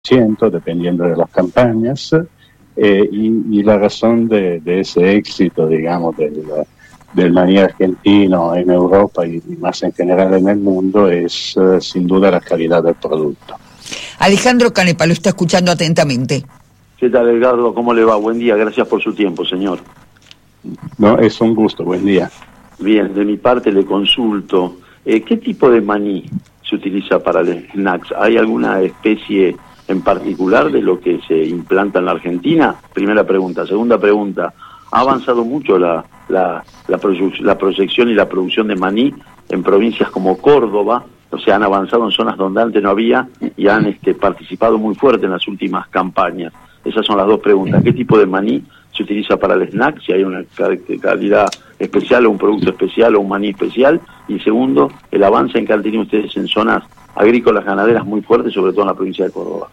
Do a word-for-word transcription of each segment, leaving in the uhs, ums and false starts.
ciento, dependiendo de las campañas, eh, y, y la razón de, de ese éxito, digamos, del, del maní argentino en Europa y, y más en general en el mundo es uh, sin duda la calidad del producto. Alejandro Canepa lo está escuchando atentamente. ¿Qué tal, Edgardo? ¿Cómo le va? Buen día, gracias por su tiempo, señor. No, es un gusto, buen día. Bien, de mi parte le consulto, eh, ¿qué tipo de maní se utiliza para los snacks? ¿Hay alguna especie en particular de lo que se implanta en la Argentina? Primera pregunta. Segunda pregunta, ¿ha avanzado mucho la, la, la, proye- la proyección y la producción de maní en provincias como Córdoba? O sea, han avanzado en zonas donde antes no había y han este, participado muy fuerte en las últimas campañas. Esas son las dos preguntas. ¿Qué tipo de maní se utiliza para el snack? Si hay una calidad especial o un producto especial o un maní especial. Y segundo, el avance en que han tenido ustedes en zonas agrícolas ganaderas muy fuertes, sobre todo en la provincia de Córdoba.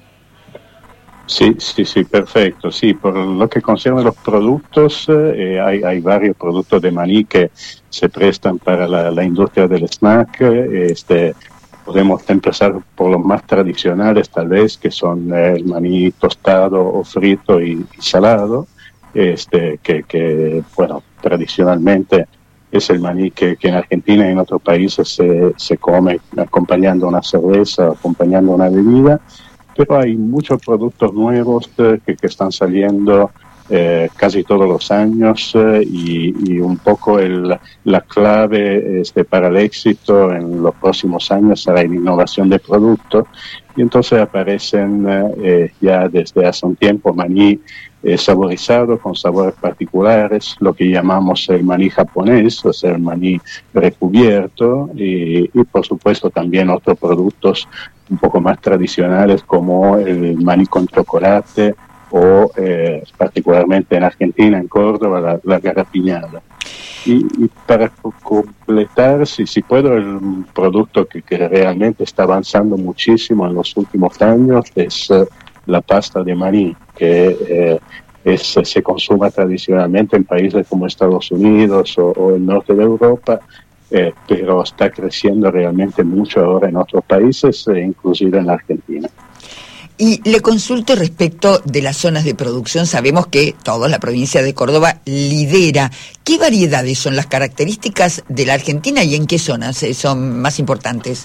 Sí, sí, sí, perfecto. Sí, por lo que concierne a los productos, eh, hay, hay varios productos de maní que se prestan para la, la industria del snack. Este, podemos empezar por los más tradicionales, tal vez, que son el maní tostado o frito y, y salado, este, que, que, bueno, tradicionalmente es el maní que, que en Argentina y en otros países se, se come acompañando una cerveza, acompañando una bebida. Pero hay muchos productos nuevos eh, que, que están saliendo eh, casi todos los años eh, y, y un poco el, la clave este, para el éxito en los próximos años será la innovación de productos. Y entonces aparecen eh, ya desde hace un tiempo maní eh, saborizado con sabores particulares, lo que llamamos el maní japonés, o sea, el maní recubierto, y, y por supuesto también otros productos un poco más tradicionales como el maní con chocolate o eh, particularmente en Argentina, en Córdoba, la, la garrapiñada. Y, y para completar, si, si puedo, el producto que, que realmente está avanzando muchísimo en los últimos años es uh, la pasta de maní, que eh, es, se consume tradicionalmente en países como Estados Unidos o, o el norte de Europa, Eh, pero está creciendo realmente mucho ahora en otros países, eh, inclusive en la Argentina. Y le consulto respecto de las zonas de producción. Sabemos que toda la provincia de Córdoba lidera. ¿Qué variedades son las características de la Argentina y en qué zonas son más importantes?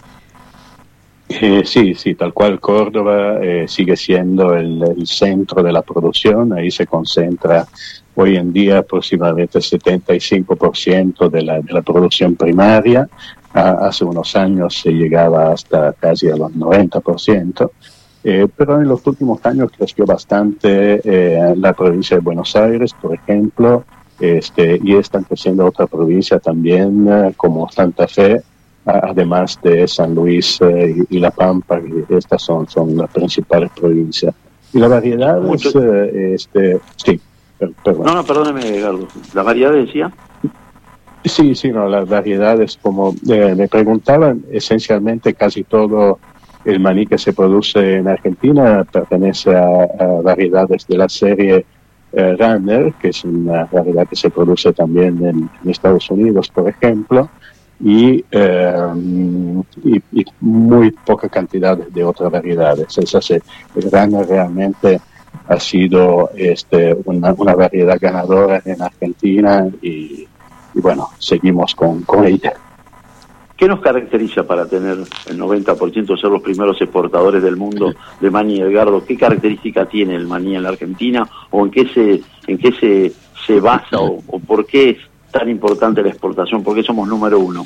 Eh, sí, sí, tal cual Córdoba eh, sigue siendo el, el centro de la producción. Ahí se concentra hoy en día aproximadamente el setenta y cinco por ciento de la, de la producción primaria. Ah, hace unos años se llegaba hasta casi a los noventa por ciento. Eh, pero en los últimos años creció bastante eh, la provincia de Buenos Aires, por ejemplo, este, y están creciendo otras provincias también, eh, como Santa Fe, además de San Luis eh, y, y La Pampa, y estas son, son las principales provincias. Y la variedad es, eh, este, sí, per, perdón. No, no, perdóneme, Edgardo. ¿La variedad decía? Sí, sí, no, las variedades, como eh, me preguntaban, esencialmente casi todo el maní que se produce en Argentina pertenece a, a variedades de la serie eh, Runner, que es una variedad que se produce también en, en Estados Unidos, por ejemplo. Y, eh, y, y muy poca cantidad de otras variedades. Esa se, el Runner realmente ha sido este, una, una variedad ganadora en Argentina y, y bueno, seguimos con, con ella. ¿Qué nos caracteriza para tener el noventa por ciento, ser los primeros exportadores del mundo de maní, Edgardo? ¿Qué característica tiene el maní en la Argentina o en qué se, en qué se, se basa o, o por qué es tan importante la exportación? ¿Por qué somos número uno?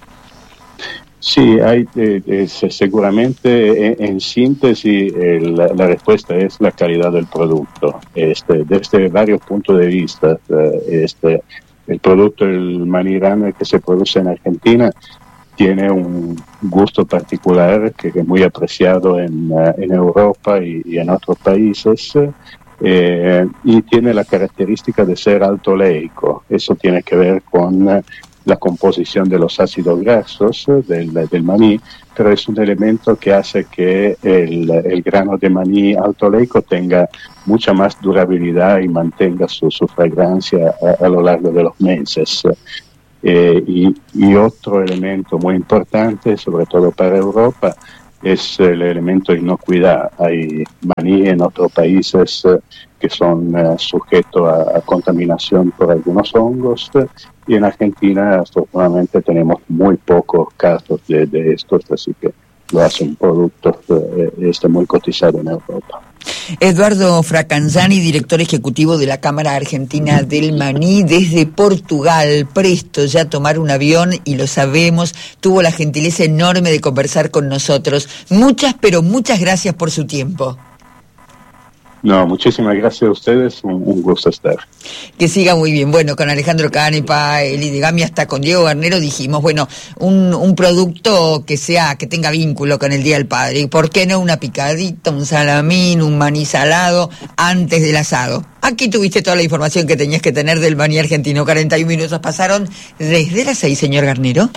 Sí, hay eh, eh, seguramente en, en síntesis eh, la, la respuesta es la calidad del producto. Este, desde varios puntos de vista, eh, este, el producto, el maní Runner que se produce en Argentina, tiene un gusto particular que es muy apreciado en, uh, en Europa y, y en otros países. Eh, y tiene la característica de ser alto oleico. Eso tiene que ver con uh, la composición de los ácidos grasos uh, del, del maní, pero es un elemento que hace que el, el grano de maní alto oleico tenga mucha más durabilidad y mantenga su, su fragancia a, a lo largo de los meses. Eh, y, y otro elemento muy importante, sobre todo para Europa, es el elemento de inocuidad. Hay maní en otros países eh, que son eh, sujetos a, a contaminación por algunos hongos, eh, y en Argentina afortunadamente tenemos muy pocos casos de, de estos, así que lo hace un producto eh, este muy cotizado en Europa. Eduardo Fracanzani, director ejecutivo de la Cámara Argentina del Maní, desde Portugal, presto ya a tomar un avión, y lo sabemos, tuvo la gentileza enorme de conversar con nosotros. Muchas, pero muchas gracias por su tiempo. No, muchísimas gracias a ustedes, un, un gusto estar. Que siga muy bien. Bueno, con Alejandro Canepa, Eli de Gami, hasta con Diego Garnero dijimos, bueno, un, un producto que sea, que tenga vínculo con el Día del Padre. ¿Y por qué no una picadita, un salamín, un maní salado antes del asado? Aquí tuviste toda la información que tenías que tener del maní argentino. cuarenta y un minutos pasaron desde las seis, señor Garnero.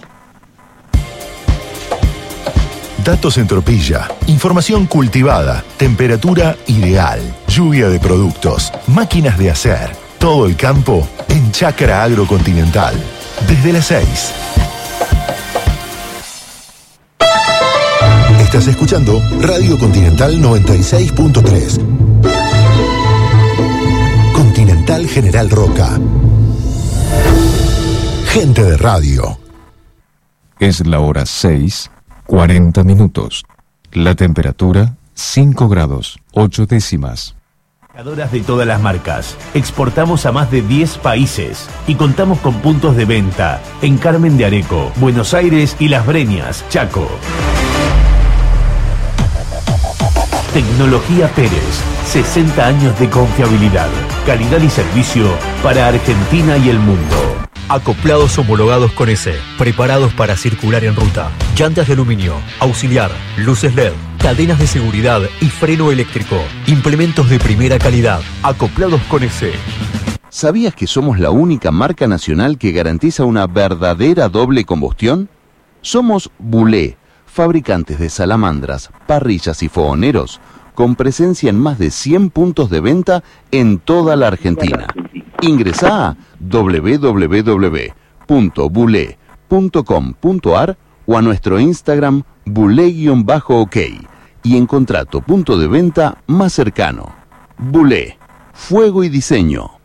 Datos en Tropilla, información cultivada, temperatura ideal, lluvia de productos, máquinas de hacer, todo el campo en Chácara Agrocontinental. Desde las seis. Estás escuchando Radio Continental noventa y seis punto tres. Continental General Roca. Gente de radio. Es la hora seis. cuarenta minutos. La temperatura, cinco grados, ocho décimas. De todas las marcas. Exportamos a más de diez países y contamos con puntos de venta en Carmen de Areco, Buenos Aires y Las Breñas, Chaco. Tecnología Pérez, sesenta años de confiabilidad, calidad y servicio para Argentina y el mundo. Acoplados homologados con S, preparados para circular en ruta. Llantas de aluminio, auxiliar, luces L E D, cadenas de seguridad y freno eléctrico. Implementos de primera calidad. Acoplados con S. ¿Sabías que somos la única marca nacional que garantiza una verdadera doble combustión? Somos Bulé, fabricantes de salamandras, parrillas y fogoneros, con presencia en más de cien puntos de venta en toda la Argentina. Ingresá a doble u doble u doble u punto bulé punto com punto a r o a nuestro Instagram bulé-ok y encontrá tu punto de venta más cercano. Bulé, fuego y diseño.